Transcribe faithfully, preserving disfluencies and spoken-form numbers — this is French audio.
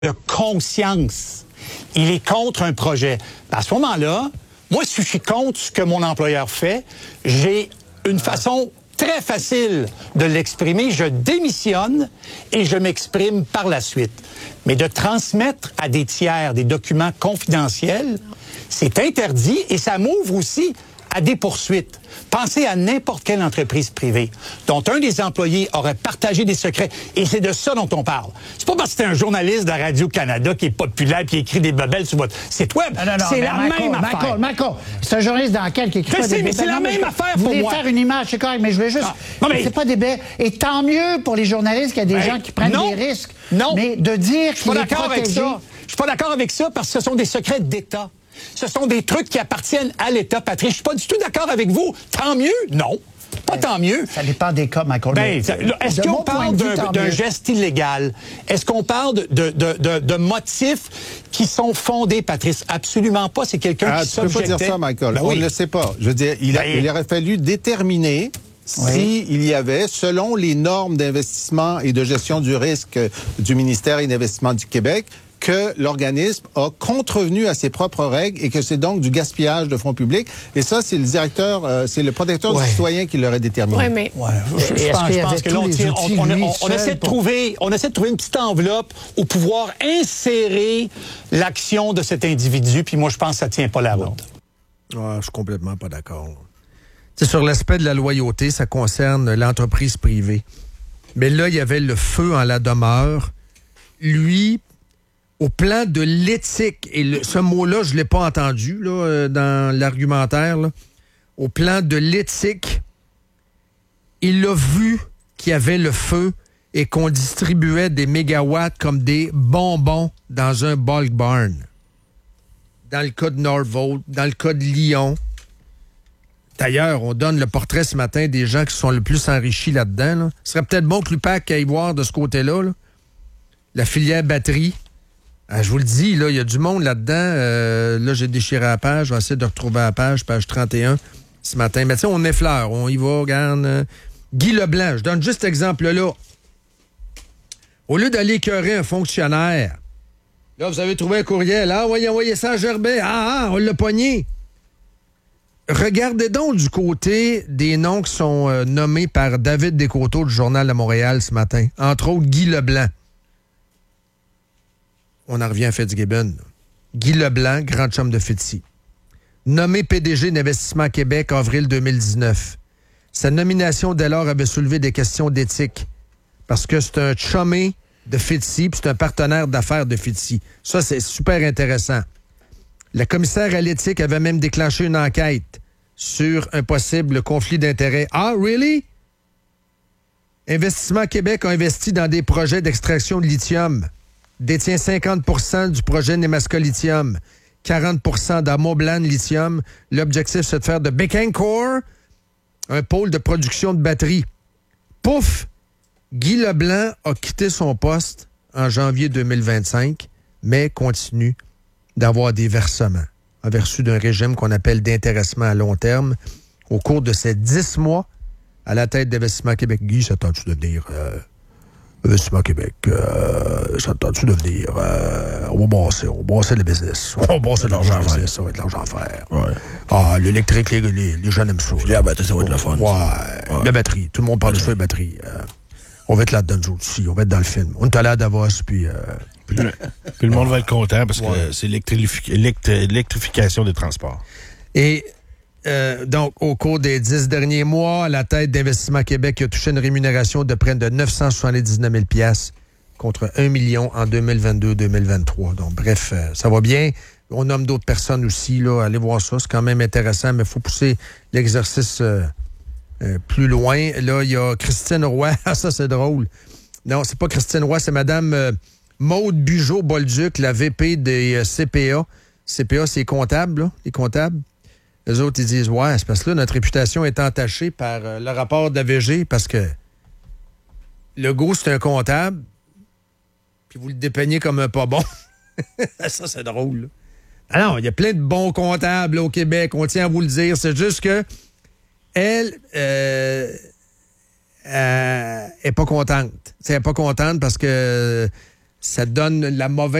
de conscience. Il est contre un projet. À ce moment-là, moi, si je suis contre ce que mon employeur fait, j'ai une façon très facile de l'exprimer. Je démissionne et je m'exprime par la suite. Mais de transmettre à des tiers des documents confidentiels, c'est interdit et ça m'ouvre aussi à des poursuites. Pensez à n'importe quelle entreprise privée dont un des employés aurait partagé des secrets. Et c'est de ça dont on parle. C'est pas parce que c'est un journaliste de Radio-Canada qui est populaire et qui écrit des bebelles sur votre site web. Non, non, non, c'est la Marco, même Marco, affaire. Marco, c'est un journaliste d'enquête qui écrit Je pas sais, des mais bébés. c'est la Non, même je- affaire vous pour voulez moi. faire une image, c'est correct, mais je voulais juste... Ah, non, mais- C'est pas des bébés. Et tant mieux pour les journalistes qu'il y a des Ben, gens qui prennent non, des risques. non. Mais de dire Je suis qu'il pas est d'accord avec protégé... ça. Je suis pas d'accord avec ça parce que ce sont des secrets d'État. Ce sont des trucs qui appartiennent à l'État, Patrice. Je suis pas du tout d'accord avec vous. Tant mieux? Non. Pas tant mieux. Ça dépend des cas, Michael. Ben, ça- là, est-ce De qu'on mon point parle de vue, d'un tant d'un mieux. geste illégal? Est-ce qu'on parle de, de, de, de, de motifs qui sont fondés, Patrice? Absolument pas. C'est quelqu'un Ah, qui tu peux pas s'objectait. dire ça, Michael. Ben On oui. ne le sait pas. Je veux dire, il, a- Ben, il aurait fallu déterminer Oui. s'il y avait, selon les normes d'investissement et de gestion du risque du ministère et d'Investissement du Québec, que l'organisme a contrevenu à ses propres règles et que c'est donc du gaspillage de fonds publics. Et ça, c'est le directeur, euh, c'est le protecteur Ouais. du citoyen qui l'aurait déterminé. Oui, mais Ouais, je, je Et est-ce pense, qu'il y je pense avait que tous là, on, les tient- on- outils, on- lui, on- on seul, essaie de pour- trouver, on essaie de trouver une petite enveloppe où pouvoir insérer l'action de cet individu. Puis moi, je pense que ça tient pas la route. Ah, je suis complètement pas d'accord. C'est sur l'aspect de la loyauté, ça concerne l'entreprise privée. Mais là, il y avait le feu en la demeure. Lui, au plan de l'éthique, et le- ce mot-là, je ne l'ai pas entendu là, euh, dans l'argumentaire, là. Au plan de l'éthique, il a vu qu'il y avait le feu et qu'on distribuait des mégawatts comme des bonbons dans un bulk barn. Dans le cas de Norvolt, dans le cas de Lyon. D'ailleurs, on donne le portrait ce matin des gens qui sont le plus enrichis là-dedans. Là. Ce serait peut-être bon que l'U P A C aille voir de ce côté-là. Là. La filière batterie. Ah, je vous le dis, là, il y a du monde là-dedans. Euh, là, j'ai déchiré la page. Je vais essayer de retrouver la page, page trente et un, ce matin. Mais tu sais, on effleure. On y va, regarde. euh, Guy Leblanc, je donne juste cet exemple-là. Au lieu d'aller écœurer un fonctionnaire, là, vous avez trouvé un courriel. Ah, voyez, envoyez ça à Gerbet. Ah, ah, on l'a pogné. Regardez donc du côté des noms qui sont euh, nommés par David Descoteaux du Journal de Montréal ce matin. Entre autres, Guy Leblanc. On en revient à Fitzgibbon. Guy Leblanc, grand chum de Fitzy. Nommé P D G d'Investissement Québec, avril deux mille dix-neuf. Sa nomination dès lors avait soulevé des questions d'éthique. Parce que c'est un chumé de Fitzy, puis c'est un partenaire d'affaires de Fitzy. Ça, c'est super intéressant. La commissaire à l'éthique avait même déclenché une enquête sur un possible conflit d'intérêts. Ah, really? Investissement Québec a investi dans des projets d'extraction de lithium. Détient cinquante pour cent du projet Nemaska Lithium, quarante pour cent d'Amoblan Lithium. L'objectif, c'est de faire de Bécancour un pôle de production de batteries. Pouf! Guy Leblanc a quitté son poste en janvier deux mille vingt-cinq, mais continue d'avoir des versements en vertu d'un régime qu'on appelle d'intéressement à long terme. Au cours de ces dix mois, à la tête d'Investissement Québec, Guy, ça tente-tu de venir euh, Investissement Québec, euh, ça tente-tu de venir euh, on va bosser, on va bosser le business. On va bosser de l'argent à faire. Ça va être de l'argent à faire. Ouais. Ah, l'électrique, les, les, les jeunes aiment ça. La batterie, ça va être le fun. Ouais. ouais. La batterie. Tout le monde parle de ça, la batterie. Euh, on va être là-dedans, nous autres aussi. On va être dans le film. On est allé à Davos, puis... Euh, Puis, puis le monde va être content parce que ouais. c'est l'électrifi- électri- l'électrification des transports. Et euh, donc, au cours des dix derniers mois, la tête d'Investissement Québec a touché une rémunération de près de neuf cent soixante-dix-neuf mille dollars contre un million en deux mille vingt-deux deux mille vingt-trois. Donc, bref, euh, ça va bien. On nomme d'autres personnes aussi. Là, allez voir ça. C'est quand même intéressant, mais il faut pousser l'exercice euh, euh, plus loin. Là, il y a Christine Roy. Ah, ça, c'est drôle. Non, c'est pas Christine Roy, c'est Madame... Euh, Maude Bugeaud-Bolduc, la V P des euh, C P A. C P A, c'est les comptables, là, les comptables. Eux autres, ils disent, ouais, c'est parce que là, notre réputation est entachée par euh, le rapport d'A V G, parce que Legault, c'est un comptable, puis vous le dépeignez comme un pas bon. Ça, c'est drôle, là. Alors, il y a plein de bons comptables là, au Québec, on tient à vous le dire. C'est juste que elle... Euh, Euh, est pas contente. Elle n'est pas contente parce que ça donne la mauvaise